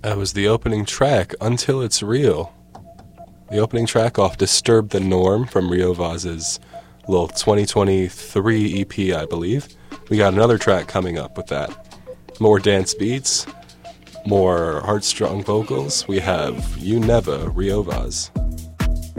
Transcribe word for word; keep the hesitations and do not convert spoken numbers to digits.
That was the opening track, Until It's Real. The opening track off Disturb the Norm from Rio Vaz's little twenty twenty-three E P, I believe. We got another track coming up with that. More dance beats, more heartstrong vocals. We have You Never, Rio Vaz.